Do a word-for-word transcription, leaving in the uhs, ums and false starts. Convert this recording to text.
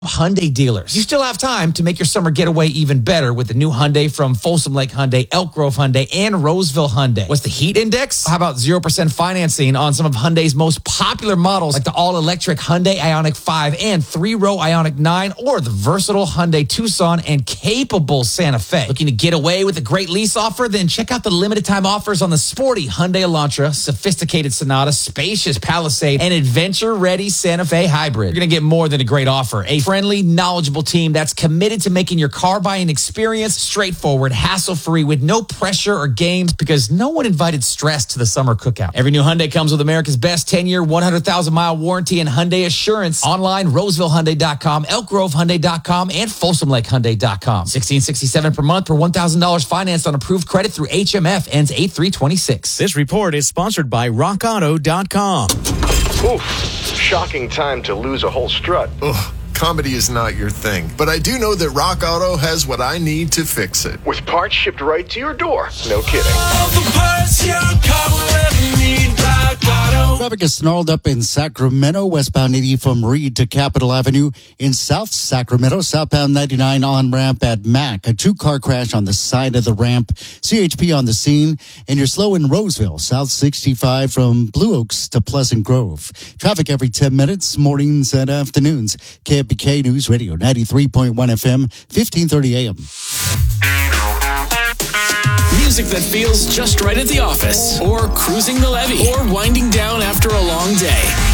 Hyundai dealers. You still have time to make your summer getaway even better with the new Hyundai from Folsom Lake Hyundai, Elk Grove Hyundai, and Roseville Hyundai. What's the heat index? How about zero percent financing on some of Hyundai's most popular models like the all-electric Hyundai Ioniq five and three-row Ioniq nine, or the versatile Hyundai Tucson and capable Santa Fe. Looking to get away with a great lease offer? Then check out the limited time offers on the sporty Hyundai Elantra, sophisticated Sonata, spacious Palisade, and adventure-ready Santa Fe Hybrid. You're going to get more than a great offer. A friendly, knowledgeable team that's committed to making your car buying experience straightforward, hassle-free, with no pressure or games, because no one invited stress to the summer cookout. Every new Hyundai comes with America's best ten-year, one hundred thousand mile warranty and Hyundai Assurance. Online, Roseville Hyundai dot com, Elk Grove Hyundai dot com, and Folsom Lake Hyundai dot com. sixteen sixty-seven per month for one thousand dollars financed on approved credit through H M F. Ends eight three twenty-six. This report is sponsored by rock auto dot com. Oof, shocking time to lose a whole strut. Ugh. Comedy is not your thing, but I do know that Rock Auto has what I need to fix it. With parts shipped right to your door. No kidding. All the parts your car will ever need, Rock Auto. Traffic is snarled up in Sacramento, westbound eighty from Reed to Capitol Avenue. In South Sacramento, southbound ninety-nine on-ramp at Mac. A two-car crash on the side of the ramp. C H P on the scene. And you're slow in Roseville, South sixty-five from Blue Oaks to Pleasant Grove. Traffic every ten minutes, mornings and afternoons. K F B K News Radio, ninety-three point one F M, fifteen thirty A M. Music that feels just right at the office, or cruising the levee, or winding down after a long day.